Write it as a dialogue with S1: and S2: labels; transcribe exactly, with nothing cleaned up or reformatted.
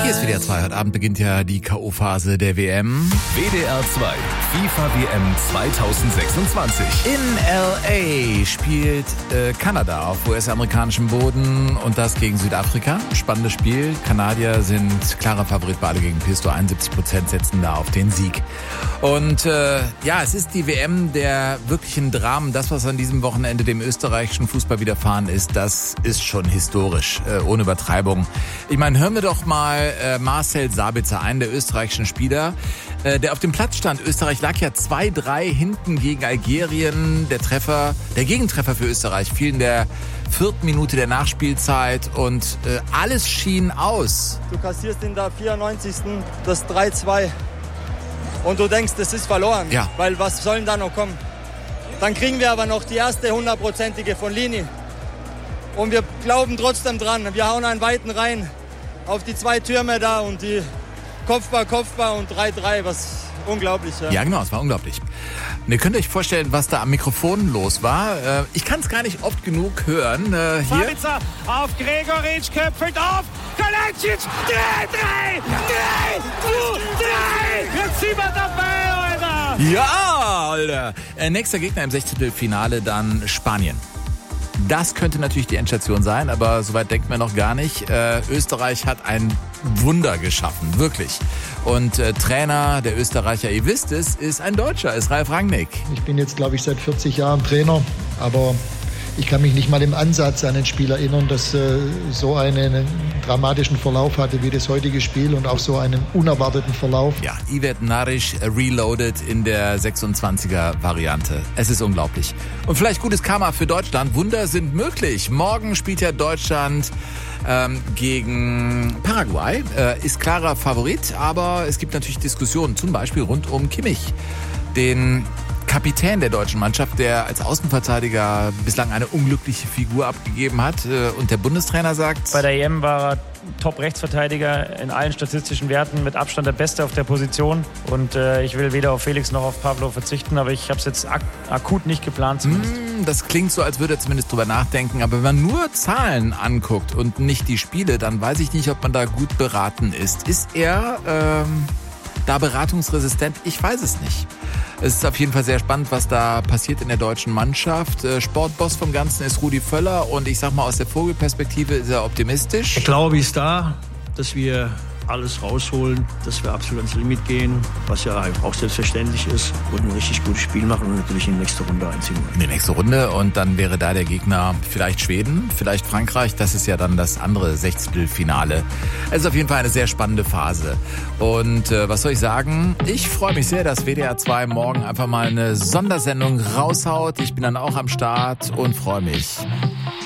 S1: Hier ist W D R zwei. Heute Abend beginnt ja die K O-Phase der W M.
S2: W D R zwei FIFA W M zweitausendsechsundzwanzig.
S1: In L A spielt äh, Kanada auf U S-amerikanischem Boden und das gegen Südafrika. Spannendes Spiel. Kanadier sind klarer Favorit, beide gegen Pisto. einundsiebzig Prozent setzen da auf den Sieg. Und äh, ja, es ist die W M der wirklichen Dramen. Das, was an diesem Wochenende dem österreichischen Fußball widerfahren ist, das ist schon historisch, äh, ohne Übertreibung. Ich meine, hören wir doch mal äh, Marcel Sabitzer, einen der österreichischen Spieler, äh, der auf dem Platz stand. Österreich lag ja zwei drei hinten gegen Algerien. Der Treffer, der Gegentreffer für Österreich fiel in der vierten Minute der Nachspielzeit und äh, alles schien aus.
S3: Du kassierst in der vierundneunzigsten das drei zwei und du denkst, es ist verloren,
S1: ja.
S3: Weil was soll denn da noch kommen? Dann kriegen wir aber noch die erste hundertprozentige von Lini und wir glauben trotzdem dran. Wir hauen einen weiten rein auf die zwei Türme da und die Kopfball, Kopfball und drei drei, was unglaublich. Ja,
S1: ja genau, es war unglaublich. Und ihr könnt euch vorstellen, was da am Mikrofon los war. Ich kann es gar nicht oft genug hören. Hier.
S4: Sabitzer auf Gregoritsch, köpfelt auf, Kalajdzic, drei, drei, drei, drei, jetzt sind wir dabei, Alter.
S1: Ja, Alter. Nächster Gegner im Sechzehntelfinale dann Spanien. Das könnte natürlich die Endstation sein, aber soweit denkt man noch gar nicht. Äh, Österreich hat ein Wunder geschaffen, wirklich. Und äh, Trainer der Österreicher, ihr wisst es, ist ein Deutscher, ist Ralf Rangnick.
S5: Ich bin jetzt, glaube ich, seit vierzig Jahren Trainer, aber ich kann mich nicht mal im Ansatz an ein Spiel erinnern, das äh, so einen dramatischen Verlauf hatte wie das heutige Spiel und auch so einen unerwarteten Verlauf.
S1: Ja, Ivet Naric reloaded in der sechsundzwanziger-Variante. Es ist unglaublich. Und vielleicht gutes Karma für Deutschland. Wunder sind möglich. Morgen spielt ja Deutschland ähm, gegen Paraguay. Äh, ist klarer Favorit, aber es gibt natürlich Diskussionen, zum Beispiel rund um Kimmich, den Kapitän der deutschen Mannschaft, der als Außenverteidiger bislang eine unglückliche Figur abgegeben hat. Und der Bundestrainer sagt...
S6: Bei der E M war er Top-Rechtsverteidiger in allen statistischen Werten, mit Abstand der Beste auf der Position. Und äh, ich will weder auf Felix noch auf Pablo verzichten, aber ich habe es jetzt ak- akut nicht geplant zumindest.
S1: Mm, das klingt so, als würde er zumindest drüber nachdenken. Aber wenn man nur Zahlen anguckt und nicht die Spiele, dann weiß ich nicht, ob man da gut beraten ist. Ist er ähm, da beratungsresistent? Ich weiß es nicht. Es ist auf jeden Fall sehr spannend, was da passiert in der deutschen Mannschaft. Sportboss vom Ganzen ist Rudi Völler und ich sag mal, aus der Vogelperspektive ist er optimistisch.
S7: Der Glaube ist da, dass wir alles rausholen, dass wir absolut ans Limit gehen, was ja auch selbstverständlich ist, und ein richtig gutes Spiel machen und natürlich in die nächste Runde einziehen.
S1: In die nächste Runde und dann wäre da der Gegner vielleicht Schweden, vielleicht Frankreich. Das ist ja dann das andere Sechzehntelfinale. Es ist auf jeden Fall eine sehr spannende Phase. Und äh, was soll ich sagen? Ich freue mich sehr, dass W D R zwei morgen einfach mal eine Sondersendung raushaut. Ich bin dann auch am Start und freue mich.